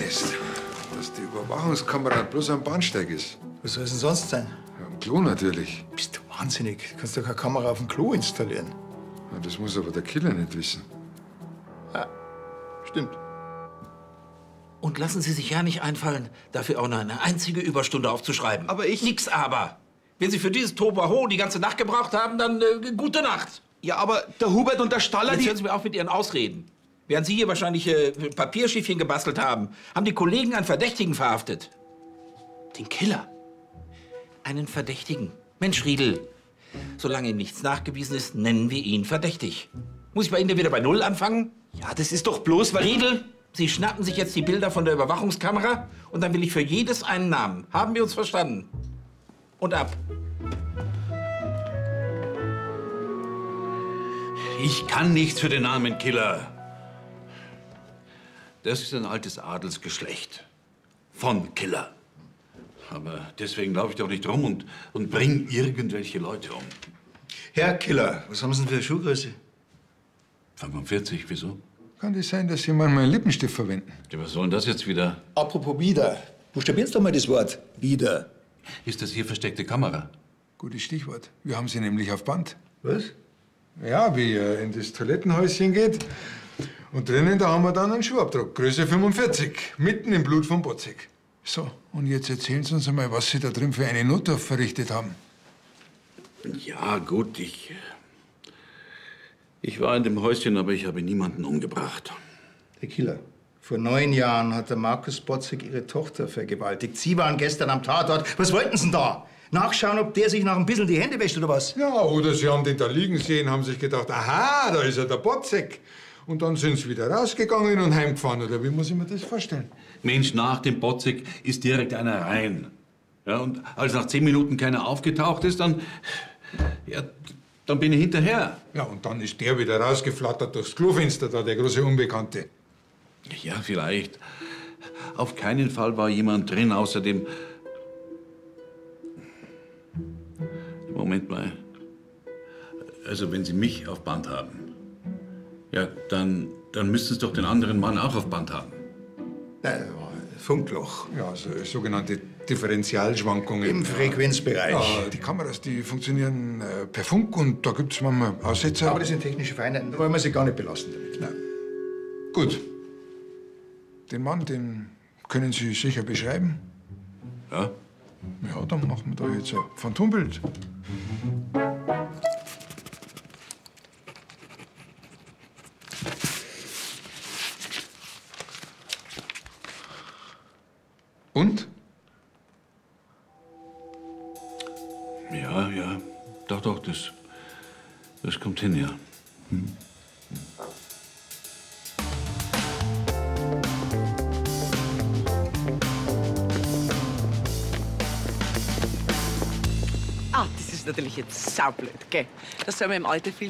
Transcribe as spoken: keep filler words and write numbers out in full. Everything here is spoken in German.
ist, dass die Überwachungskamera bloß am Bahnsteig ist. Was soll es denn sonst sein? Ja, am Klo natürlich. Bist du wahnsinnig? Du kannst doch keine Kamera auf dem Klo installieren. Ja, das muss aber der Killer nicht wissen. Ja, stimmt. Und lassen Sie sich ja nicht einfallen, dafür auch noch eine einzige Überstunde aufzuschreiben. Aber ich... Nix aber. Wenn Sie für dieses Tobaho die ganze Nacht gebraucht haben, dann äh, gute Nacht. Ja, aber der Hubert und der Staller, Jetzt die... hören Sie mir auf mit Ihren Ausreden. Während Sie hier wahrscheinlich äh, Papierschiffchen gebastelt haben, haben die Kollegen einen Verdächtigen verhaftet. Den Killer? Einen Verdächtigen. Mensch, Riedel, solange ihm nichts nachgewiesen ist, nennen wir ihn verdächtig. Muss ich bei Ihnen wieder bei Null anfangen? Ja, das ist doch bloß, weil... Riedel, Sie schnappen sich jetzt die Bilder von der Überwachungskamera und dann will ich für jedes einen Namen. Haben wir uns verstanden? Und ab. Ich kann nichts für den Namen Killer. Das ist ein altes Adelsgeschlecht. Von Killer. Aber deswegen laufe ich doch nicht rum und, und bringe irgendwelche Leute um. Herr Killer, was haben Sie denn für eine Schuhgröße? fünfundvierzig, wieso? Kann das sein, dass Sie manchmal einen Lippenstift verwenden? Ja, was soll denn das jetzt wieder? Apropos wieder. Buchstabieren Sie doch mal das Wort. Wieder. Ist das hier versteckte Kamera? Gutes Stichwort. Wir haben sie nämlich auf Band. Was? Ja, wie er in das Toilettenhäuschen geht. Und drinnen, da haben wir dann einen Schuhabdruck. Größe fünfundvierzig. Mitten im Blut von Botzig. So, und jetzt erzählen Sie uns einmal, was Sie da drin für eine Notdurft verrichtet haben. Ja, gut, ich... Ich war in dem Häuschen, aber ich habe niemanden umgebracht. Herr Killer, vor neun Jahren hat der Markus Botzig Ihre Tochter vergewaltigt. Sie waren gestern am Tatort. Was wollten Sie denn da? Nachschauen, ob der sich noch ein bisschen die Hände wäscht oder was? Ja, oder Sie haben den da liegen sehen, haben sich gedacht, aha, da ist ja der Botzig. Und dann sind Sie wieder rausgegangen und heimgefahren, oder wie muss ich mir das vorstellen? Mensch, nach dem Botzig ist direkt einer rein. Ja, und als nach zehn Minuten keiner aufgetaucht ist, dann... Ja, dann bin ich hinterher. Ja, und dann ist der wieder rausgeflattert durchs Klofenster da, der große Unbekannte. Ja, vielleicht. Auf keinen Fall war jemand drin, außerdem... Moment mal. Also, wenn Sie mich auf Band haben, ja, dann, dann müssten Sie doch den anderen Mann auch auf Band haben. Nein, Funkloch. Ja, so, sogenannte Differentialschwankungen. Im Frequenzbereich. Ja, die Kameras, die funktionieren äh, per Funk und da gibt's manchmal Aussetzer. Aber das sind technische Feinheiten, da wollen wir Sie gar nicht belasten damit. Nein. Gut. Den Mann, den können Sie sicher beschreiben? Ja? Ja, dann machen wir da jetzt ein Phantombild. Und? Ja, ja. Doch, doch, das, das kommt hin, ja. Hm. Ah, das ist natürlich jetzt saublöd, gell? Das soll man im Alter viel